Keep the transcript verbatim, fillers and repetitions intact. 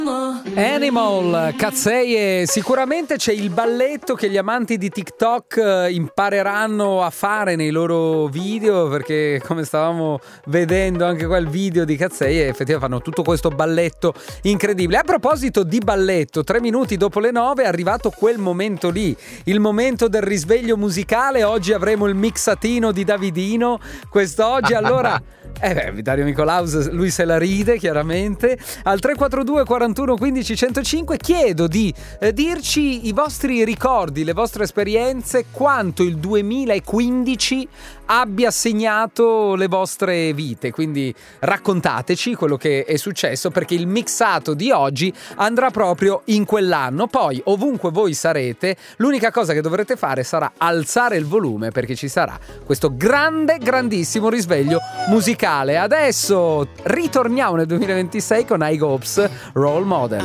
Animal, Cazzeie, sicuramente c'è il balletto che gli amanti di TikTok impareranno a fare nei loro video, perché come stavamo vedendo anche qua il video di Cazzeie, effettivamente fanno tutto questo balletto incredibile. A proposito di balletto, tre minuti dopo le nove è arrivato quel momento lì, il momento del risveglio musicale. Oggi avremo il mixatino di Davidino quest'oggi, allora Eh beh, Dario Nicolaus, lui se la ride chiaramente. Al tre quattro due quarantuno quindici centocinque chiedo di eh, dirci i vostri ricordi, le vostre esperienze, quanto il duemilaquindici abbia segnato le vostre vite. Quindi raccontateci quello che è successo, perché il mixato di oggi andrà proprio in quell'anno. Poi ovunque voi sarete, l'unica cosa che dovrete fare sarà alzare il volume, perché ci sarà questo grande, grandissimo risveglio musicale. Adesso ritorniamo nel duemilaventisei con High Hopes, Role Model.